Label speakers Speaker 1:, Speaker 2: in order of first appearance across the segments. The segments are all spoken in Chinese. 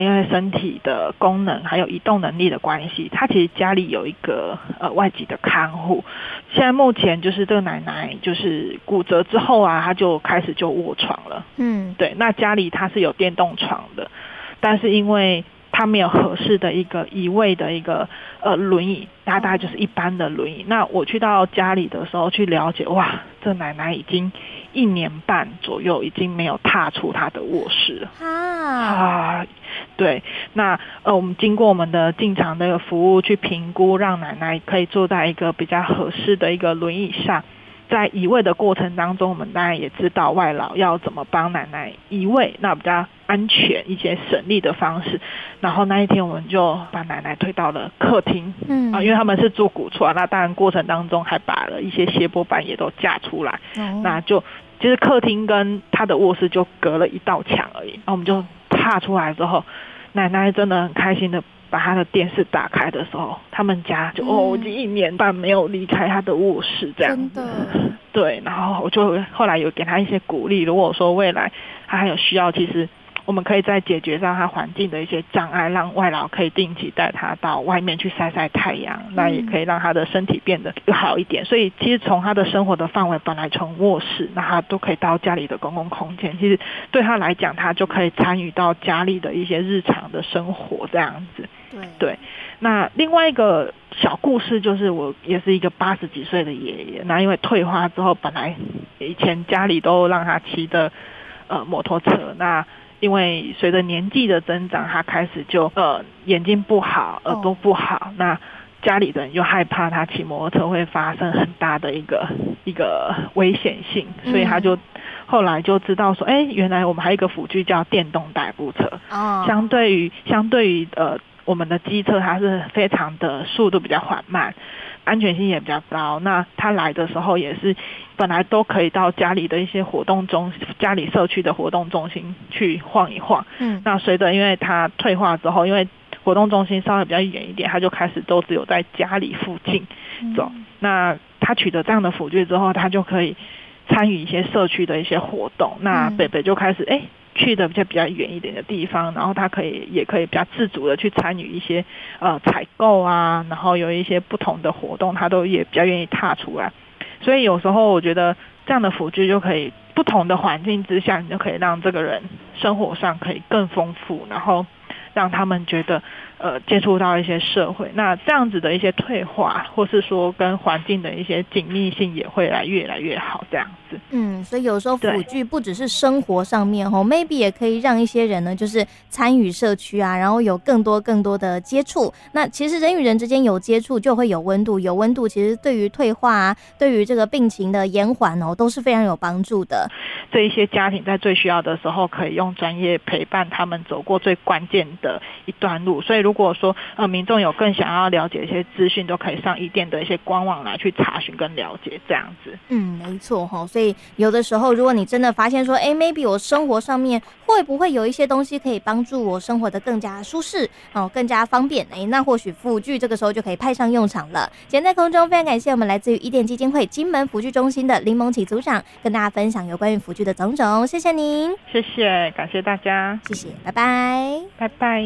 Speaker 1: 因为身体的功能还有移动能力的关系，他其实家里有一个外籍的看护。现在目前就是这个奶奶就是骨折之后啊，她就开始就卧床了。对，那家里她是有电动床的，但是因为他没有合适的一个移位的一个轮椅，它大概就是一般的轮椅。那我去到家里的时候去了解，哇，这奶奶已经1年半左右已经没有踏出她的卧室了。对，那我们经过我们的进场的服务去评估，让奶奶可以坐在一个比较合适的一个轮椅上。在移位的过程当中，我们当然也知道外劳要怎么帮奶奶移位，那比较安全一些省力的方式。然后那一天我们就把奶奶推到了客厅，因为他们是做骨错，那当然过程当中还把了一些斜坡板也都架出来，那就其实客厅跟他的卧室就隔了一道墙而已。然后我们就踏出来之后，奶奶真的很开心的把他的电视打开的时候，他们家就已经1年半没有离开他的卧室这样子。对，然后我就后来有给他一些鼓励，如果说未来他还有需要，其实我们可以在解决上他环境的一些障碍，让外劳可以定期带他到外面去晒晒太阳，那也可以让他的身体变得好一点。所以其实从他的生活的范围本来从卧室，那他都可以到家里的公共空间，其实对他来讲他就可以参与到家里的一些日常的生活这样子。对，那另外一个小故事就是我也是一个80几岁的爷爷，那因为退化之后，本来以前家里都让他骑的摩托车，那因为随着年纪的增长，他开始就眼睛不好，耳朵不好，那家里的人又害怕他骑摩托车会发生很大的一个危险性，所以他就后来就知道说，原来我们还有一个辅具叫电动代步车。相对于我们的机车，它是非常的速度比较缓慢，安全性也比较高。那他来的时候也是本来都可以到家里的一些家里社区的活动中心去晃一晃。那随着因为他退化之后，因为活动中心稍微比较远一点，他就开始都只有在家里附近走。那他取得这样的辅具之后，他就可以参与一些社区的一些活动。那北北就开始去的比较远一点的地方，然后他也可以比较自主的去参与一些采购啊，然后有一些不同的活动，他都也比较愿意踏出来。所以有时候我觉得这样的辅具就可以不同的环境之下，你就可以让这个人生活上可以更丰富，然后让他们觉得接触到一些社会，那这样子的一些退化或是说跟环境的一些紧密性也会越来越好这样子。
Speaker 2: 所以有时候辅具不只是生活上面maybe 也可以让一些人呢就是参与社区啊，然后有更多的接触。那其实人与人之间有接触就会有温度，有温度其实对于退化啊，对于这个病情的延缓都是非常有帮助的。
Speaker 1: 这一些家庭在最需要的时候可以用专业陪伴他们走过最关键的一段路。所以如果说民众有更想要了解一些资讯，都可以上伊甸的一些官网来去查询跟了解这样子。
Speaker 2: 没错所以有的时候如果你真的发现说maybe 我生活上面会不会有一些东西可以帮助我生活得更加舒适更加方便，那或许辅具这个时候就可以派上用场了。今天在空中非常感谢我们来自于伊甸基金会金门辅具中心的林萌启组长跟大家分享有关于辅具的种种，谢谢您。
Speaker 1: 谢谢，感谢大家。
Speaker 2: 谢谢，拜拜。
Speaker 1: 拜拜。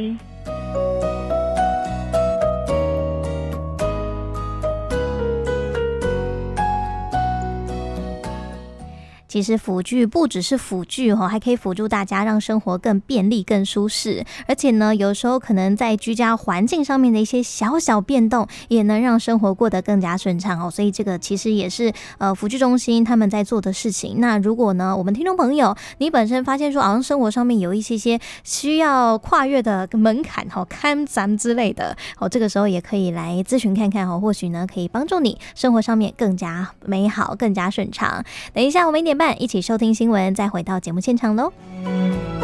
Speaker 2: 其实辅具不只是辅具还可以辅助大家让生活更便利更舒适，而且呢有时候可能在居家环境上面的一些小小变动也能让生活过得更加顺畅所以这个其实也是辅具中心他们在做的事情。那如果呢我们听众朋友你本身发现说好像生活上面有一些需要跨越的门槛看咱之类的这个时候也可以来咨询看看或许呢可以帮助你生活上面更加美好更加顺畅。等一下我们1点半一起收听新闻，再回到节目现场咯。